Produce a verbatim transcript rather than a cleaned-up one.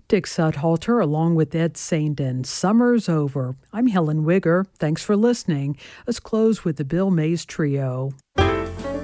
Dick Sudhalter along with Ed Sandin. Summer's over. I'm Helen Wigger. Thanks for listening. Let's close with the Bill Mays Trio.